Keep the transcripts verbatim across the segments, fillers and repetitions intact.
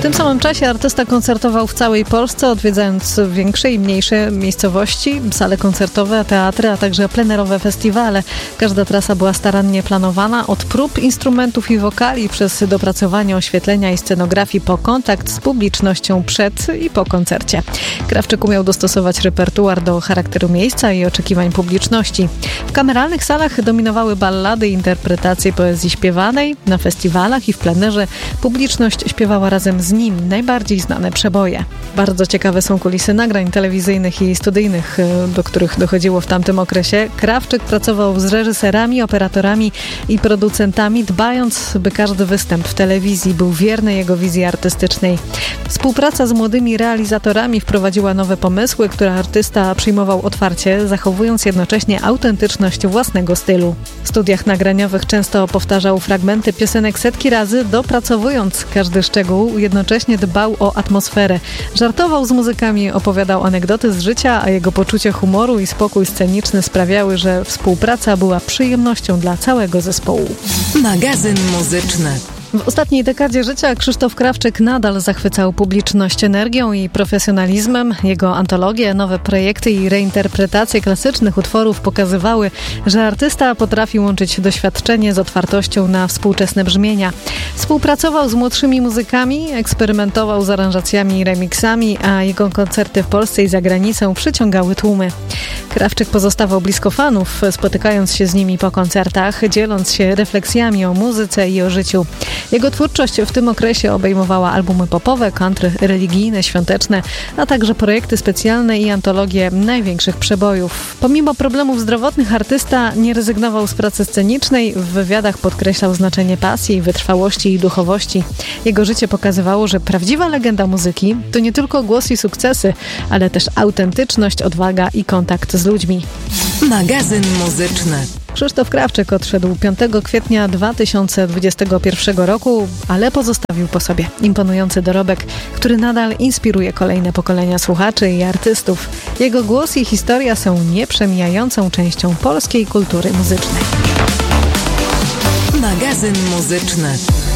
W tym samym czasie artysta koncertował w całej Polsce, odwiedzając większe i mniejsze miejscowości, sale koncertowe, teatry, a także plenerowe festiwale. Każda trasa była starannie planowana, od prób instrumentów i wokali, przez dopracowanie oświetlenia i scenografii, po kontakt z publicznością przed i po koncercie. Krawczyk umiał dostosować repertuar do charakteru miejsca i oczekiwań publiczności. W kameralnych salach dominowały ballady i interpretacje poezji śpiewanej. Na festiwalach i w plenerze publiczność śpiewała razem z nim najbardziej znane przeboje. Bardzo ciekawe są kulisy nagrań telewizyjnych i studyjnych, do których dochodziło w tamtym okresie. Krawczyk pracował z reżyserami, operatorami i producentami, dbając, by każdy występ w telewizji był wierny jego wizji artystycznej. Współpraca z młodymi realizatorami wprowadziła nowe pomysły, które artysta przyjmował otwarcie, zachowując jednocześnie autentyczność własnego stylu. W studiach nagraniowych często powtarzał fragmenty piosenek setki razy, dopracowując każdy szczegół, jednocześnie dbał o atmosferę. Żartował z muzykami, opowiadał anegdoty z życia, a jego poczucie humoru i spokój sceniczny sprawiały, że współpraca była przyjemnością dla całego zespołu. Magazyn muzyczny. W ostatniej dekadzie życia Krzysztof Krawczyk nadal zachwycał publiczność energią i profesjonalizmem. Jego antologie, nowe projekty i reinterpretacje klasycznych utworów pokazywały, że artysta potrafi łączyć doświadczenie z otwartością na współczesne brzmienia. Współpracował z młodszymi muzykami, eksperymentował z aranżacjami i remixami, a jego koncerty w Polsce i za granicą przyciągały tłumy. Krawczyk pozostawał blisko fanów, spotykając się z nimi po koncertach, dzieląc się refleksjami o muzyce i o życiu. Jego twórczość w tym okresie obejmowała albumy popowe, country, religijne, świąteczne, a także projekty specjalne i antologie największych przebojów. Pomimo problemów zdrowotnych artysta nie rezygnował z pracy scenicznej, w wywiadach podkreślał znaczenie pasji, wytrwałości i duchowości. Jego życie pokazywało, że prawdziwa legenda muzyki to nie tylko głos i sukcesy, ale też autentyczność, odwaga i kontakt z ludźmi. Magazyn muzyczny. Krzysztof Krawczyk odszedł piątego kwietnia dwa tysiące dwudziestego pierwszego roku, ale pozostawił po sobie imponujący dorobek, który nadal inspiruje kolejne pokolenia słuchaczy i artystów. Jego głos i historia są nieprzemijającą częścią polskiej kultury muzycznej. Magazyn muzyczny.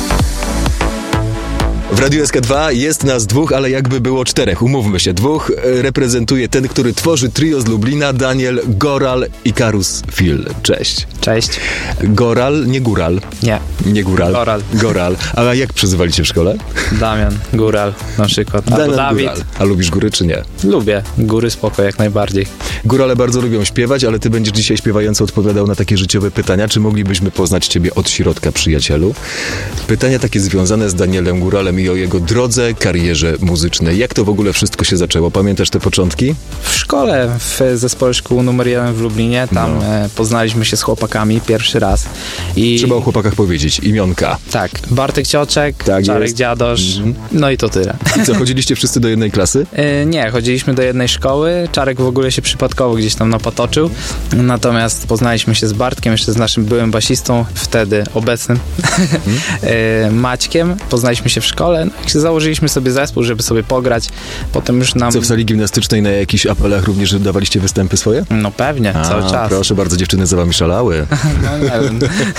W Radiu S K dwa jest nas dwóch, ale jakby było czterech. Umówmy się, dwóch reprezentuje ten, który tworzy trio z Lublina, Daniel Goral i Karus Fil. Cześć. Cześć. Goral, nie Góral. Nie. Nie Góral. Goral. Goral. A jak przyzywaliście w szkole? Damian, Góral na przykład. Albo Damian Dawid. Góral. A lubisz góry czy nie? Lubię. Góry spoko, jak najbardziej. Górale bardzo lubią śpiewać, ale ty będziesz dzisiaj śpiewająco odpowiadał na takie życiowe pytania. Czy moglibyśmy poznać ciebie od środka, przyjacielu? Pytania takie związane z Danielem Góralem i o jego drodze, karierze muzycznej. Jak to w ogóle wszystko się zaczęło? Pamiętasz te początki? W szkole, w zespole szkół numer jeden w Lublinie, tam no. e, poznaliśmy się z chłopakami pierwszy raz. I... Trzeba o chłopakach powiedzieć. Imionka. Tak. Bartek Cioczek, tak Czarek jest. Dziadosz, mm-hmm. no i to tyle. I co, chodziliście wszyscy do jednej klasy? E, nie, chodziliśmy do jednej szkoły. Czarek w ogóle się przypadkowo gdzieś tam napotoczył. Natomiast poznaliśmy się z Bartkiem, jeszcze z naszym byłym basistą, wtedy obecnym, mm. e, Maćkiem. Poznaliśmy się w szkole. No, założyliśmy sobie zespół, żeby sobie pograć. Potem już nam... Co, w sali gimnastycznej na jakichś apelach również dawaliście występy swoje? No pewnie, A, cały czas. Proszę bardzo, dziewczyny za wami szalały. No nie wiem.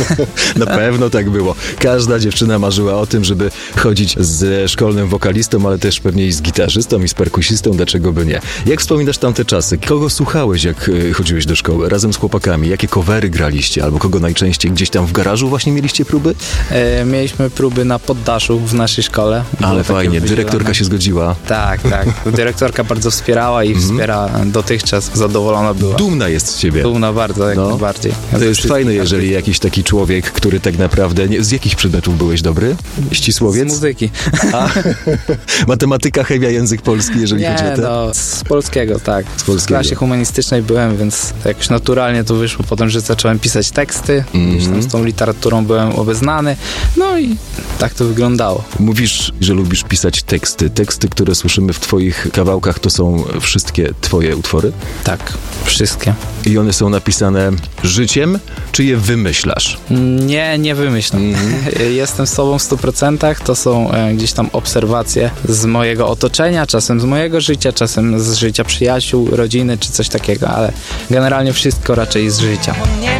Na pewno tak było. Każda dziewczyna marzyła o tym, żeby chodzić ze szkolnym wokalistą, ale też pewnie i z gitarzystą, i z perkusistą, dlaczego by nie. Jak wspominasz tamte czasy? Kogo słuchałeś, jak y, chodziłeś do szkoły? Razem z chłopakami? Jakie covery graliście? Albo kogo najczęściej? Gdzieś tam w garażu właśnie mieliście próby? E, mieliśmy próby na poddaszu w naszej szkole. Ale fajnie, dyrektorka się zgodziła. Tak, tak. Dyrektorka bardzo wspierała i wspiera mm. dotychczas. Zadowolona była. Dumna jest z ciebie. Dumna bardzo, jak no. najbardziej. To jest fajne, jeżeli jakiś taki człowiek, który tak naprawdę... Nie, z jakich przedmiotów byłeś dobry? Ścisłowiec? Z muzyki. A, matematyka, chemia, język polski, jeżeli nie, chodzi o to? No, z polskiego, tak. Z polskiego. W klasie humanistycznej byłem, więc jakoś naturalnie to wyszło potem, że zacząłem pisać teksty. Mm. Gdzieś tam z tą literaturą byłem obeznany. No i tak to wyglądało. Mówisz, że lubisz pisać teksty. Teksty, które słyszymy w twoich kawałkach, to są wszystkie twoje utwory? Tak, wszystkie. I one są napisane życiem, czy je wymyślasz? Nie, nie wymyślam. Mm-hmm. Jestem z sobą w stu procentach. To są e, gdzieś tam obserwacje z mojego otoczenia, czasem z mojego życia, czasem z życia przyjaciół, rodziny, czy coś takiego, ale generalnie wszystko raczej z życia.